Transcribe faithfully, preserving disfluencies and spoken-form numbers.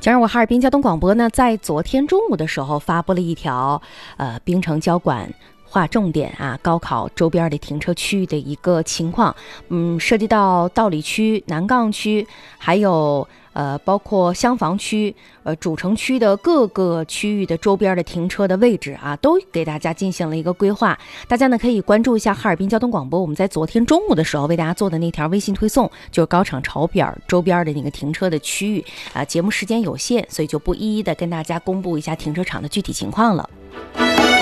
正儿我哈尔滨交通广播呢，在昨天中午的时候发布了一条呃冰城交管划重点啊，高考周边的停车区域的一个情况，嗯，涉及到道里区、南岗区，还有呃包括厢房区、呃主城区的各个区域的周边的停车的位置啊，都给大家进行了一个规划。大家呢可以关注一下哈尔滨交通广播，我们在昨天中午的时候为大家做的那条微信推送，就是高厂潮边周边的那个停车的区域啊。节目时间有限，所以就不一一的跟大家公布一下停车场的具体情况了。